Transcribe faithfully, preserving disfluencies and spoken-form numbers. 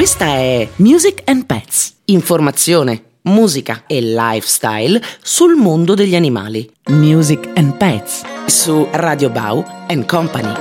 Questa è Music and Pets. Informazione, musica e lifestyle sul mondo degli animali. Music and Pets su Radio Bau and Company.